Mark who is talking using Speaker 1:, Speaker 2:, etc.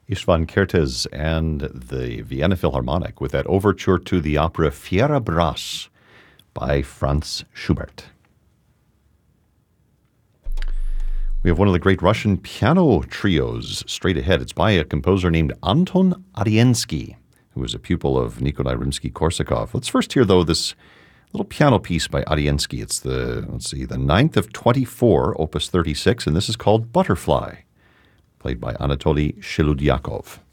Speaker 1: Istvan Kertész and the Vienna Philharmonic with that overture to the opera Fierabras by Franz Schubert. We have one of the great Russian piano trios straight ahead. It's by a composer named Anton Arensky, who was a pupil of Nikolai Rimsky-Korsakov. Let's first hear, though, this little piano piece by Arensky. It's the ninth of 24, opus 36, and this is called Butterfly, played by Anatoly Sheludyakov.